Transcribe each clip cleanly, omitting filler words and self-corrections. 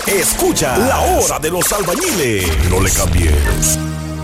Escucha La Hora de los Albañiles. No le cambies.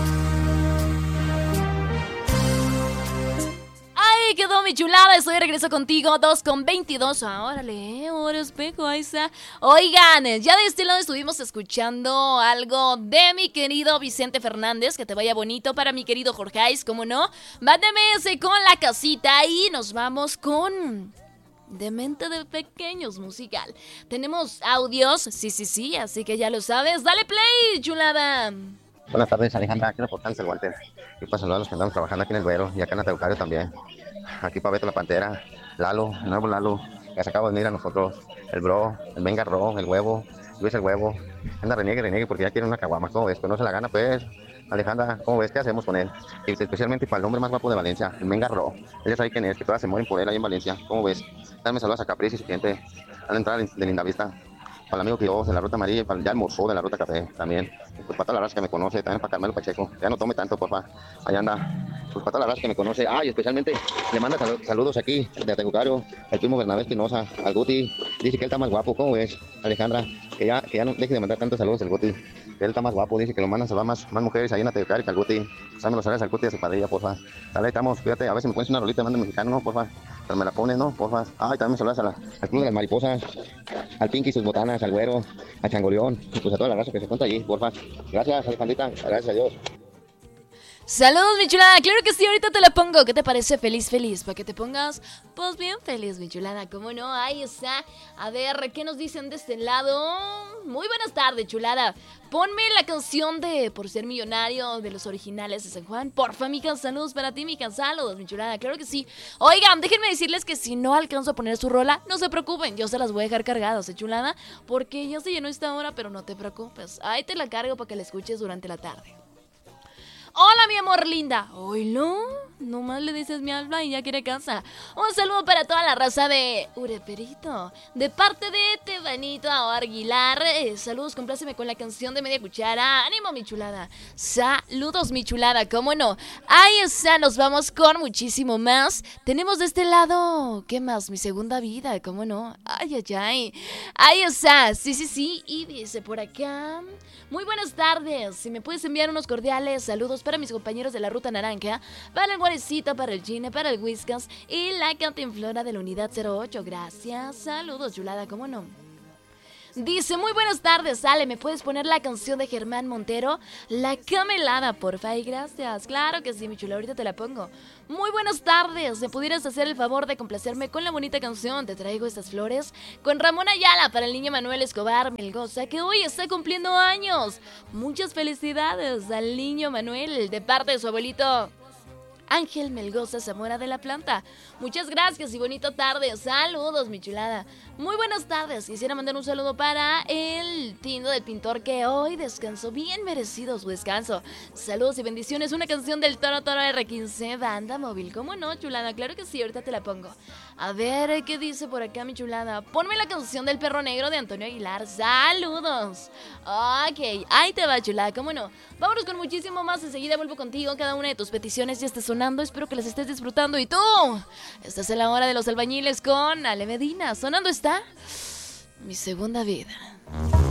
Ahí quedó mi chulada, estoy de regreso contigo, 2:22. Órale, ahora espejo, ahí está. Oigan, ya de este lado estuvimos escuchando algo de mi querido Vicente Fernández. Que te vaya bonito para mi querido Jorgeis, ¿cómo no? Mándeme ese con la casita y nos vamos con Demente de Pequeños musical. Tenemos audios, sí, así que ya lo sabes. Dale play, chulada. Buenas tardes, Alejandra, aquí reportándose el Walter. Y para saludar a los que andamos trabajando aquí en el Duero y acá en Ateucario también. Aquí para Beto la Pantera, Lalo, el nuevo Lalo, que se acaba de venir a nosotros, el Bro, el Venga Ro, el Huevo, Luis el Huevo. Anda, reniegue, porque ya quiere una caguama. ¿Cómo ves? Pues no se la gana, pues. Alejandra, ¿cómo ves? ¿Qué hacemos con él? Y especialmente para el hombre más guapo de Valencia, el Venga Ro. Él ya sabe quién es, que todas se mueren por él ahí en Valencia. ¿Cómo ves? Dame saludos a Capriz y su gente. A la entrada de Lindavista. Para el amigo Quiroz de la Ruta Amarilla y para el ya almorzó de la Ruta Café también. Pues para toda la raza que me conoce, también para Carmelo Pacheco. Ya no tome tanto, porfa. Allá anda. Pues para toda la raza que me conoce. Y especialmente le manda saludos aquí de Ategucario, al primo Bernabé Espinosa, al Guti. Dice que él está más guapo. ¿Cómo ves, Alejandra? Que ya no deje de mandar tantos saludos al Guti. Que él está más guapo. Dice que lo mandan a saludar más mujeres ahí en Ategucario que al Guti. Dame los saludos al Guti y a su padrilla, porfa. Dale, estamos. Cuídate. A ver si me pones una rolita de mexicano, ¿no? Porfa. Pero me la pones, ¿no? Porfa. También me saludas al Club de las Mariposas, al Pinky y sus botanas, al Güero, a Changoleón, y pues a toda la raza que se encuentra allí, porfa. Gracias, Alejandrita. Gracias a Dios. Saludos, mi chulada, claro que sí, ahorita te la pongo. ¿Qué te parece? Feliz, para que te pongas, pues bien feliz, mi chulada, ¿cómo no? Ahí está. A ver, ¿qué nos dicen de este lado? Muy buenas tardes, chulada. Ponme la canción de Por Ser Millonario de los originales de San Juan. Porfa, mija, saludos para ti, mija, saludos, mi chulada, claro que sí. Oigan, déjenme decirles que si no alcanzo a poner su rola, no se preocupen, yo se las voy a dejar cargadas, chulada, porque ya se llenó esta hora, pero no te preocupes. Ahí te la cargo para que la escuches durante la tarde. Hola, mi amor linda. Oilo, nomás le dices mi alma y ya quiere casa. Un saludo para toda la raza de Ureperito, de parte de Tebanito Aguilar. Saludos, compláceme con la canción de Media Cuchara. Ánimo, mi chulada. Saludos, mi chulada, cómo no. Ahí está, nos vamos con muchísimo más. Tenemos de este lado, ¿qué más? Mi segunda vida, cómo no. Ay. Ahí está, sí. Y dice por acá: muy buenas tardes. Si me puedes enviar unos cordiales saludos para mis compañeros de la Ruta Naranja, para el Guarecito, para el Gine, para el Whiskas y la Cantinflora de la Unidad 08. Gracias. Saludos, chulada, ¿cómo no? Dice: muy buenas tardes, Ale, ¿me puedes poner la canción de Germán Montero? La Camelada, porfa, y gracias. Claro que sí, mi chula, ahorita te la pongo. Muy buenas tardes, ¿me pudieras hacer el favor de complacerme con la bonita canción Te Traigo Estas Flores? Con Ramón Ayala para el niño Manuel Escobar Melgoza, que hoy está cumpliendo años. Muchas felicidades al niño Manuel, de parte de su abuelito Ángel Melgoza Zamora de la Planta. Muchas gracias y bonita tarde. Saludos, mi chulada. Muy buenas tardes. Quisiera mandar un saludo para el Tindo del Pintor, que hoy descansó. Bien merecido su descanso. Saludos y bendiciones. Una canción del Toro R15, Banda Móvil. ¿Cómo no, chulada? Claro que sí, ahorita te la pongo. A ver, ¿qué dice por acá, mi chulada? Ponme la canción del Perro Negro de Antonio Aguilar. Saludos. Ok, ahí te va, chulada. ¿Cómo no? Vámonos con muchísimo más. Enseguida vuelvo contigo. Cada una de tus peticiones ya está sonando. Espero que las estés disfrutando. Y tú, estás en la hora de los albañiles con Ale Medina. Sonando está Mi Segunda Vida.